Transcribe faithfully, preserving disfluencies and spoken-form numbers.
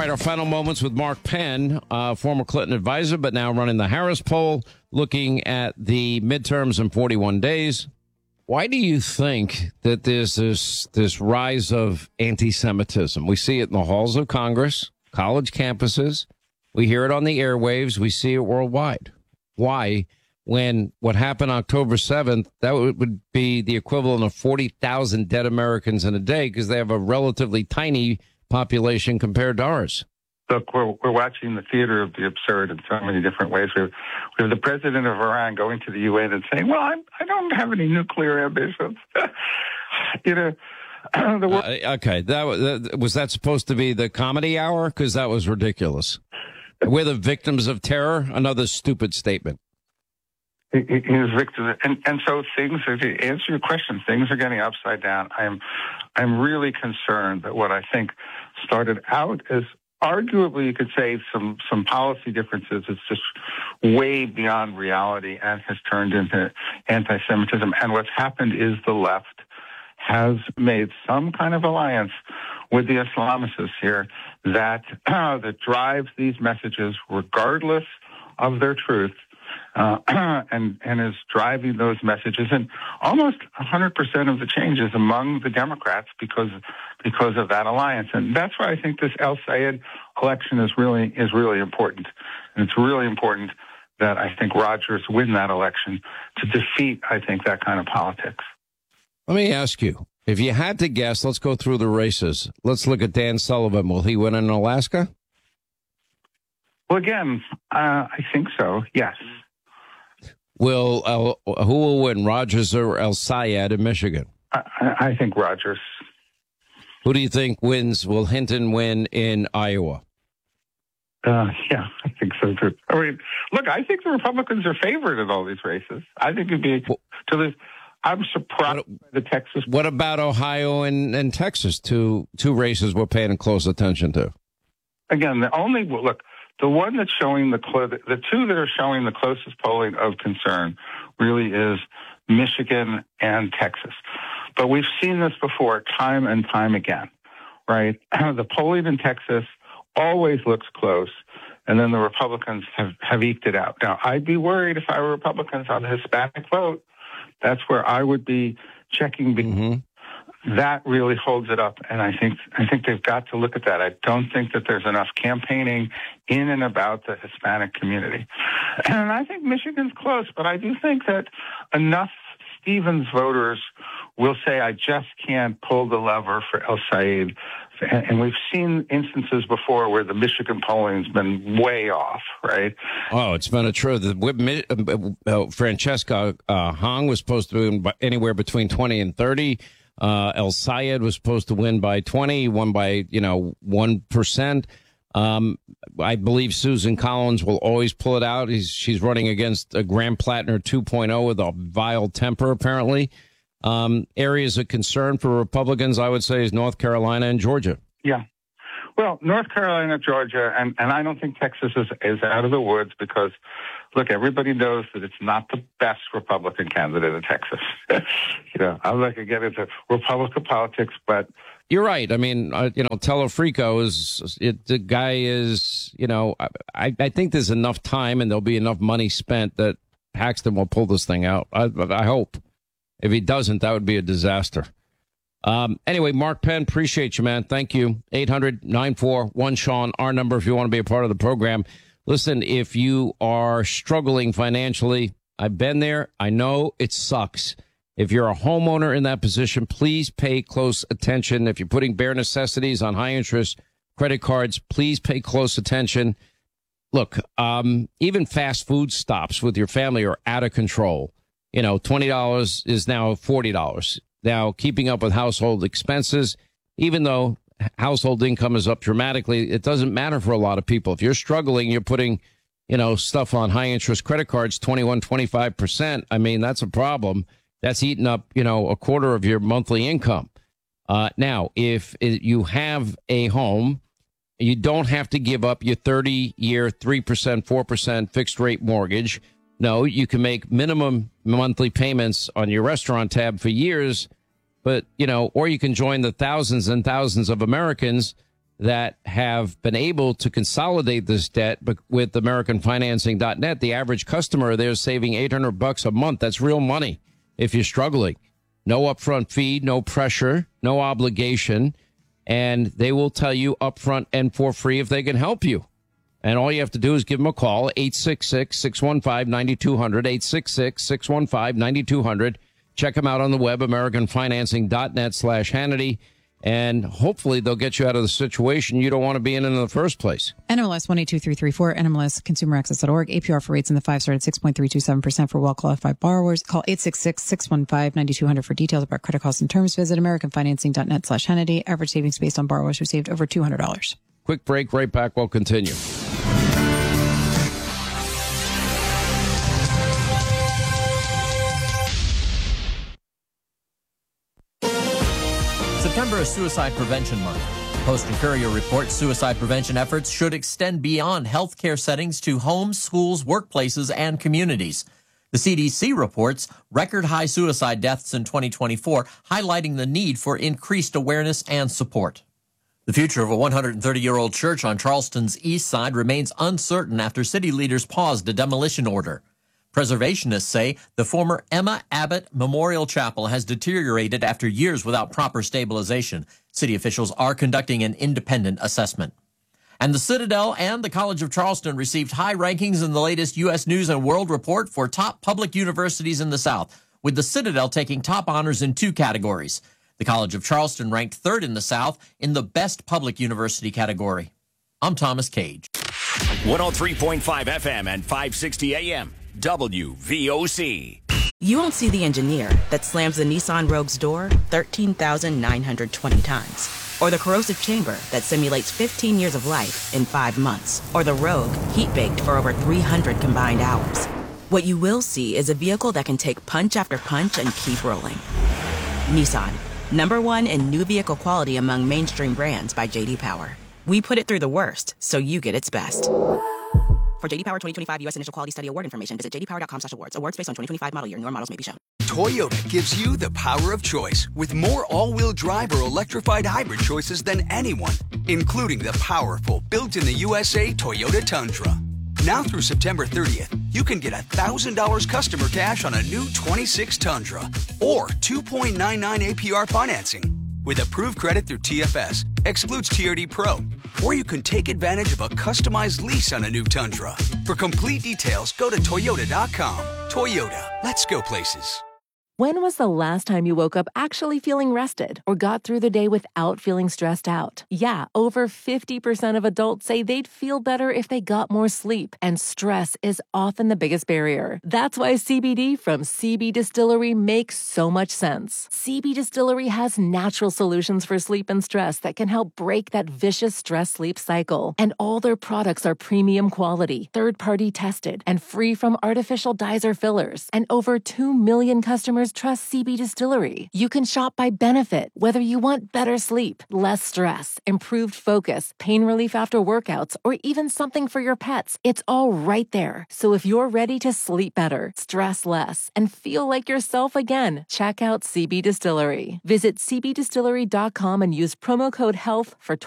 right, our final moments with Mark Penn, uh, former Clinton advisor, but now running the Harris poll, looking at the midterms in forty-one days. Why do you think that there's this this rise of anti-Semitism? We see it in the halls of Congress, college campuses. We hear it on the airwaves. We see it worldwide. Why? When what happened October seventh, that would be the equivalent of forty thousand dead Americans in a day because they have a relatively tiny population compared to ours. Look, we're, we're watching the theater of the absurd in so many different ways. We have, we have the president of Iran going to the U N and saying, well, I'm, I don't have any nuclear ambitions. you know, the world- uh, okay, that was, that, was that supposed to be the comedy hour? Because that was ridiculous. We're the victims of terror. Another stupid statement. He is victim, and and so things. To answer your question, things are getting upside down. I'm, I'm really concerned that what I think started out as arguably you could say some some policy differences. It's just way beyond reality and has turned into anti-Semitism. And what's happened is the left has made some kind of alliance with the Islamicists here that uh, that drives these messages regardless of their truth. Uh, and and is driving those messages, and almost one hundred percent of the changes among the Democrats because because of that alliance, and that's why I think this El Sayed election is really is really important, and it's really important that I think Rogers win that election to defeat I think that kind of politics. Let me ask you, if you had to guess, let's go through the races. Let's look at Dan Sullivan. Will he win in Alaska? Well, again, uh, I think so. Yes. Will uh, who will win, Rogers or El Sayed in Michigan? I, I think Rogers. Who do you think wins? Will Hinton win in Iowa? Uh, yeah, I think so too. I mean, look, I think the Republicans are favored in all these races. I think it'd be well, to this. I'm surprised what, by the Texas. What about Ohio and, and Texas? Two two races we're paying close attention to. Again, the only look. The one that's showing the clo- the two that are showing the closest polling of concern really is Michigan and Texas. But we've seen this before time and time again, right? The polling in Texas always looks close, and then the Republicans have, have eked it out. Now, I'd be worried if I were Republicans on the Hispanic vote. That's where I would be checking. Mm-hmm. That really holds it up, and I think I think they've got to look at that. I don't think that there's enough campaigning in and about the Hispanic community. And I think Michigan's close, but I do think that enough Stevens voters will say, I just can't pull the lever for El Sayed. And we've seen instances before where the Michigan polling's been way off, right? Oh, it's been a true. The, uh, Francesca uh, Hong was supposed to win anywhere between twenty and thirty. Uh, El Sayed was supposed to win by twenty, won by, you know, one percent. Um, I believe Susan Collins will always pull it out. He's, she's running against a Graham Plattner two point oh with a vile temper, apparently. Um, areas of concern for Republicans, I would say, is North Carolina and Georgia. Yeah. Well, North Carolina, Georgia, and, and I don't think Texas is, is out of the woods because, look, everybody knows that it's not the best Republican candidate in Texas. you know, I'm not going to get into Republican politics, but... You're right. I mean, uh, you know, Telefrico is, it, the guy is, you know, I, I think there's enough time and there'll be enough money spent that Paxton will pull this thing out. I, I hope. If he doesn't, that would be a disaster. Um, anyway, Mark Penn, appreciate you, man. Thank you. eight hundred nine four one Sean, our number if you want to be a part of the program. Listen, if you are struggling financially, I've been there. I know it sucks. If you're a homeowner in that position, please pay close attention. If you're putting bare necessities on high interest credit cards, please pay close attention. Look, um, even fast food stops with your family are out of control. You know, twenty dollars is now forty dollars. Now, keeping up with household expenses, even though household income is up dramatically, it doesn't matter for a lot of people. If you're struggling, you're putting, you know, stuff on high interest credit cards, twenty-one, twenty-five percent. I mean, that's a problem. That's eating up, you know, a quarter of your monthly income. Uh, now, if you have a home, you don't have to give up your thirty year, three percent, four percent fixed rate mortgage. No, you can make minimum monthly payments on your restaurant tab for years, but, you know, or you can join the thousands and thousands of Americans that have been able to consolidate this debt with American Financing dot net. The average customer there is saving eight hundred bucks a month. That's real money if you're struggling. No upfront fee, no pressure, no obligation. And they will tell you upfront and for free if they can help you. And all you have to do is give them a call, eight six six, six one five, nine two zero zero, eight six six, six one five, nine two zero zero. Check them out on the web, American Financing dot net slash Hannity. And hopefully they'll get you out of the situation you don't want to be in in the first place. N M L S one eight two three three four, N M L S consumer access dot org. A P R for rates in the five started six point three two seven percent for well-qualified borrowers. Call eight six six, six one five, nine two zero zero for details about credit costs and terms. Visit American Financing dot net slash Hannity. Average savings based on borrowers who saved over two hundred dollars. Quick break, right back. We'll continue. September is Suicide Prevention Month. Post and Courier reports suicide prevention efforts should extend beyond healthcare settings to homes, schools, workplaces, and communities. The C D C reports record high suicide deaths in twenty twenty-four, highlighting the need for increased awareness and support. The future of a one hundred thirty-year-old church on Charleston's east side remains uncertain after city leaders paused a demolition order. Preservationists say the former Emma Abbott Memorial Chapel has deteriorated after years without proper stabilization. City officials are conducting an independent assessment. And the Citadel and the College of Charleston received high rankings in the latest U S News and World Report for top public universities in the South, with the Citadel taking top honors in two categories. The College of Charleston ranked third in the South in the Best Public University category. I'm Thomas Cage. one oh three point five F M and five sixty A M. W V O C. You won't see the engineer that slams the Nissan Rogue's door thirteen thousand nine hundred twenty times. Or the corrosive chamber that simulates fifteen years of life in five months. Or the Rogue heat-baked for over three hundred combined hours. What you will see is a vehicle that can take punch after punch and keep rolling. Nissan, number one in new vehicle quality among mainstream brands by J D Power. We put it through the worst, so you get its best. For J D Power twenty twenty-five U S Initial Quality Study Award information, visit j d power dot com slash awards. Awards based on twenty twenty-five model year. Newer models may be shown. Toyota gives you the power of choice with more all-wheel drive or electrified hybrid choices than anyone, including the powerful, built-in-the-U S A Toyota Tundra. Now through September thirtieth, you can get one thousand dollars customer cash on a new twenty-six Tundra or two point nine nine A P R financing with approved credit through T F S, excludes T R D Pro. Or you can take advantage of a customized lease on a new Tundra. For complete details, go to toyota dot com. Toyota, let's go places. When was the last time you woke up actually feeling rested or got through the day without feeling stressed out? Yeah, over fifty percent of adults say they'd feel better if they got more sleep, and stress is often the biggest barrier. That's why C B D from C B Distillery makes so much sense. C B Distillery has natural solutions for sleep and stress that can help break that vicious stress-sleep cycle. And all their products are premium quality, third-party tested, and free from artificial dyes or fillers. And over two million customers trust C B Distillery. You can shop by benefit, whether you want better sleep, less stress, improved focus, pain relief after workouts, or even something for your pets. It's all right there. So if you're ready to sleep better, stress less, and feel like yourself again, check out C B Distillery. Visit c b distillery dot com and use promo code HEALTH for